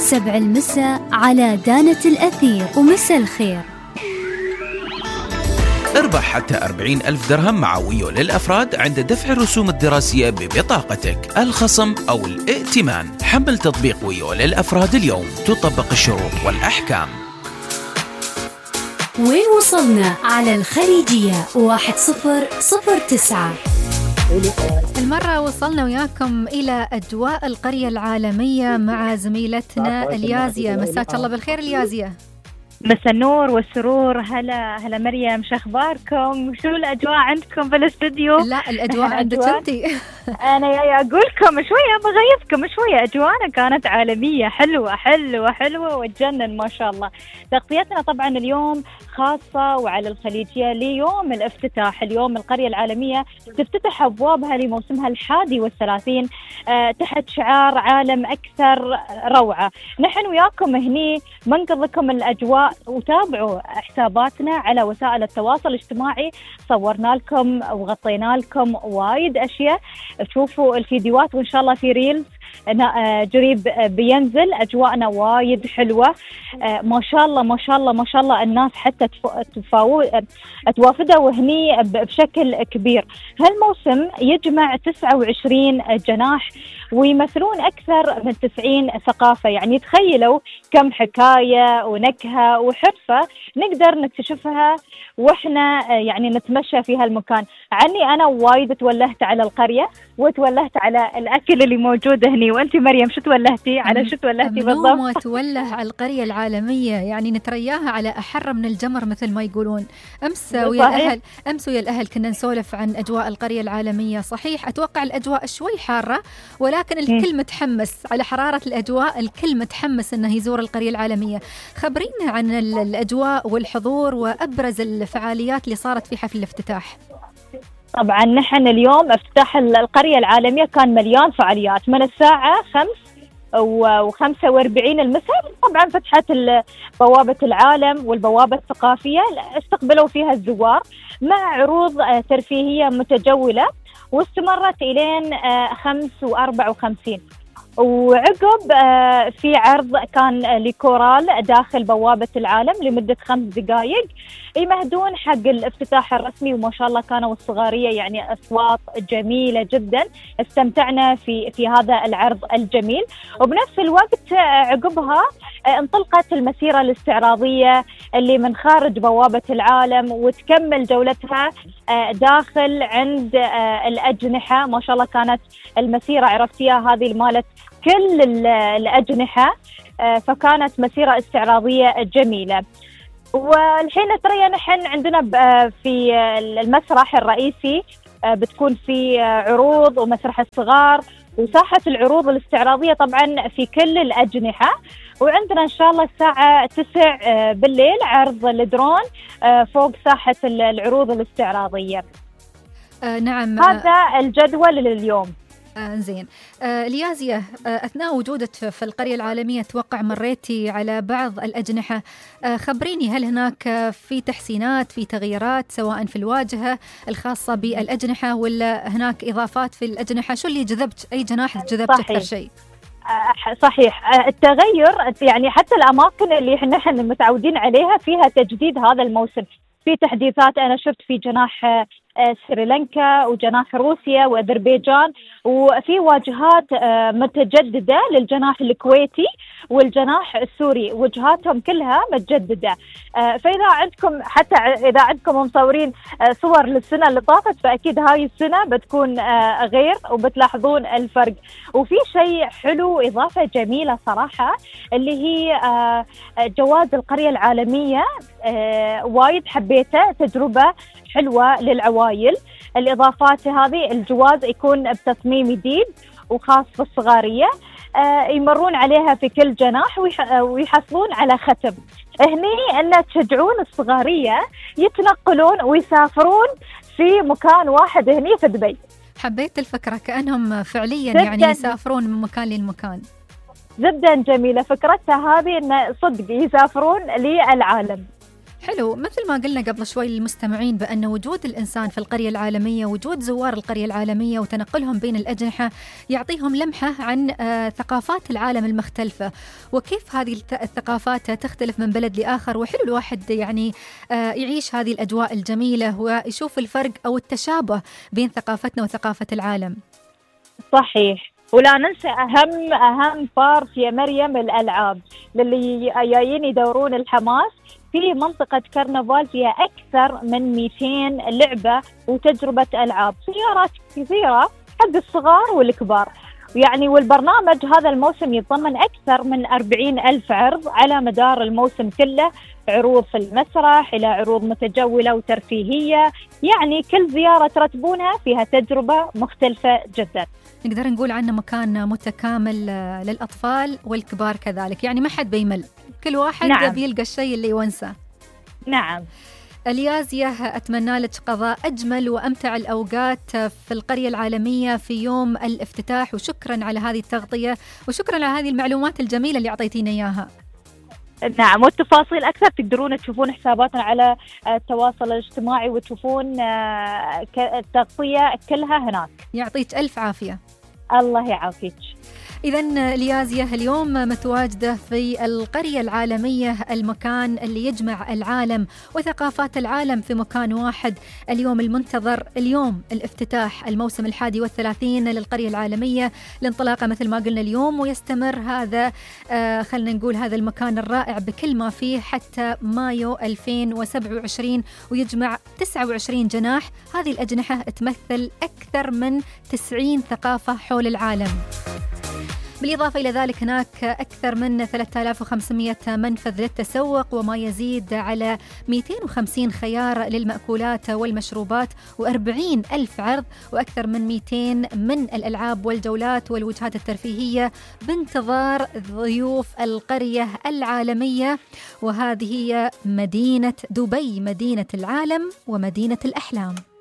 7 المساء على دانة الأثير. ومساء الخير. اربح حتى 40,000 درهم مع ويو للأفراد عند دفع الرسوم الدراسية ببطاقتك، الخصم أو الائتمان. حمل تطبيق ويو للأفراد اليوم، تطبق الشروط والأحكام. وين وصلنا على الخليجية 1009. المرة وصلنا وياكم إلى أجواء القرية العالمية مع زميلتنا اليازية. مساك الله بالخير اليازية. مساء النور والسرور. هلا مريم، شو اخباركم؟ شو الاجواء عندكم بالاستوديو؟ لا الأجواء عندك انتي. انا جاي اقول لكم شويه، بغيظكم شويه. اجواءنا كانت عالميه، حلوه وتجنن ما شاء الله. تغطيتنا طبعا اليوم خاصه وعلى الخليجيه ليوم الافتتاح. اليوم القريه العالميه تفتتح ابوابها لموسمها 31 تحت شعار عالم اكثر روعه. نحن وياكم هني بنقل لكم الاجواء، وتابعوا حساباتنا على وسائل التواصل الاجتماعي. صورنا لكم وغطينا لكم وايد اشياء. تشوفوا الفيديوهات وان شاء الله في ريلز قريب بينزل. اجواءنا وايد حلوه ما شاء الله. الناس حتى توافدوا هني بشكل كبير. هالموسم يجمع 29 جناح ويمثلون اكثر من 90 ثقافه. يعني تخيلوا كم حكايه ونكهه وحرفه نقدر نكتشفها واحنا يعني نتمشى في هالمكان. عني انا وايد تولهت على القريه وتولهت على الاكل اللي موجود هني. وانت مريم شو تولهتي على شو تولهتي بالضبط؟ ما توله على القريه العالميه، يعني نترياها على احر من الجمر مثل ما يقولون. امس ويا الاهل كنا نسولف عن اجواء القريه العالميه. صحيح اتوقع الاجواء شوي حاره، ولكن الكل متحمس على حراره الاجواء. الكل متحمس انه يزور القريه العالميه. خبرينا عن الاجواء والحضور وابرز الفعاليات اللي صارت في حفل الافتتاح. طبعا نحن اليوم افتتاح القرية العالمية كان مليان فعاليات من الساعة 5:45 المساء. طبعا فتحت بوابة العالم والبوابة الثقافية، استقبلوا فيها الزوار مع عروض ترفيهية متجولة، واستمرت إلين 5:54. وعقب في عرض كان لكورال داخل بوابة العالم لمدة 5 دقائق يمهدون حق الافتتاح الرسمي. وما شاء الله كانوا الصغارية يعني أصوات جميلة جدا. استمتعنا في هذا العرض الجميل. وبنفس الوقت عقبها انطلقت المسيرة الاستعراضية اللي من خارج بوابة العالم، وتكمل جولتها داخل عند الأجنحة. ما شاء الله كانت المسيرة عرفتيها هذه مالت كل الأجنحة، فكانت مسيرة استعراضية جميلة. والحين ترى نحن عندنا في المسرح الرئيسي بتكون في عروض ومسرح الصغار وساحة العروض الاستعراضية طبعا في كل الأجنحة. وعندنا إن شاء الله الساعة 9 بالليل عرض الدرون فوق ساحة العروض الاستعراضية. نعم، هذا الجدول لليوم. زين. اليازية، أثناء وجودك في القرية العالمية أتوقع مريتي على بعض الأجنحة. خبريني، هل هناك في تحسينات، في تغييرات سواء في الواجهة الخاصة بالأجنحة ولا هناك إضافات في الأجنحة؟ شو اللي جذبت؟ أي جناح جذبت أكثر شيء؟ صحيح، التغير يعني حتى الأماكن اللي نحن متعودين عليها فيها تجديد هذا الموسم. في تحديثات أنا شفت في جناح سريلانكا وجناح روسيا وأذربيجان، وفي واجهات متجددة للجناح الكويتي والجناح السوري، وجهاتهم كلها متجددة. فإذا عندكم حتى إذا عندكم مصورين صور للسنة اللي طافت، فأكيد هاي السنة بتكون غير وبتلاحظون الفرق. وفي شيء حلو، إضافة جميلة صراحة، اللي هي جواز القرية العالمية. وايد حبيته، تجربة حلوة للعوائل. الإضافات هذه الجواز يكون بتصميم جديد وخاص بالصغارية، يمرون عليها في كل جناح ويحصلون على ختم. هني أن تشجعون الصغارية يتنقلون ويسافرون في مكان واحد هني في دبي. حبيت الفكرة، كأنهم فعليا يعني يسافرون من مكان للمكان. جدا جميلة فكرتها هذه، أن صدق يسافرون للعالم. حلو. مثل ما قلنا قبل شوي للمستمعين بأن وجود الإنسان في القرية العالمية، وجود زوار القرية العالمية وتنقلهم بين الأجنحة يعطيهم لمحة عن ثقافات العالم المختلفة، وكيف هذه الثقافات تختلف من بلد لآخر. وحلو الواحد يعني يعيش هذه الأجواء الجميلة ويشوف الفرق أو التشابه بين ثقافتنا وثقافة العالم. صحيح. ولا ننسى أهم بارت يا مريم، الألعاب للي جايين يدورون الحماس. في منطقة كرنفال فيها أكثر من 200 لعبة وتجربة ألعاب، سيارات كثيرة حق الصغار والكبار يعني. والبرنامج هذا الموسم يتضمن أكثر من 40,000 عرض على مدار الموسم كله، عروض في المسرح إلى عروض متجولة وترفيهية. يعني كل زيارة ترتبونها فيها تجربة مختلفة جدا. نقدر نقول عنه مكان متكامل للأطفال والكبار كذلك، يعني ما حد بيمل، كل واحد نعم. بيلقى الشيء اللي يونسه. نعم. اليازية، أتمنى لك قضاء أجمل وأمتع الأوقات في القرية العالمية في يوم الافتتاح، وشكرا على هذه التغطية وشكرا على هذه المعلومات الجميلة اللي أعطيتينا إياها. نعم، والتفاصيل أكثر تقدرون تشوفون حساباتنا على التواصل الاجتماعي وتشوفون التغطية كلها هناك. يعطيك ألف عافية. الله يعافيك. إذن اليازية اليوم متواجدة في القرية العالمية، المكان اللي يجمع العالم وثقافات العالم في مكان واحد. اليوم المنتظر، اليوم الافتتاح الموسم 31 للقرية العالمية، الانطلاقة مثل ما قلنا اليوم، ويستمر هذا خلنا نقول هذا المكان الرائع بكل ما فيه حتى مايو 2027، ويجمع 29 جناح. هذه الأجنحة تمثل أكثر من 90 ثقافة حول العالم. بالإضافة إلى ذلك هناك أكثر من 3500 منفذ للتسوق، وما يزيد على 250 خيار للمأكولات والمشروبات، و40 ألف عرض، وأكثر من 200 من الألعاب والجولات والوجهات الترفيهية بانتظار ضيوف القرية العالمية. وهذه هي مدينة دبي، مدينة العالم ومدينة الأحلام.